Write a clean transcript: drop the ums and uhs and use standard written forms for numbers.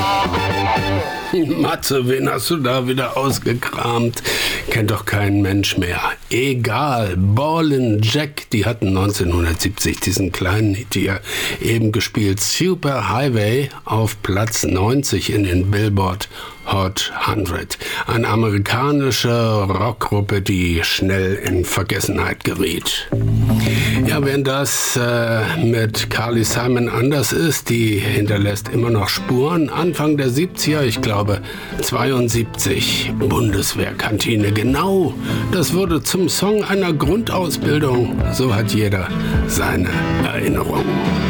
Matze, wen hast du da wieder ausgekramt? Kennt doch kein Mensch mehr. Egal, Ballin' Jack, die hatten 1970 diesen kleinen Hit hier eben gespielt. Super Highway auf Platz 90 in den Billboard Hot 100. Eine amerikanische Rockgruppe, die schnell in Vergessenheit geriet. Ja, wenn das mit Carly Simon anders ist, die hinterlässt immer noch Spuren. Anfang der 70er, ich glaube 72, Bundeswehrkantine. Genau, das wurde zum Song einer Grundausbildung. So hat jeder seine Erinnerungen.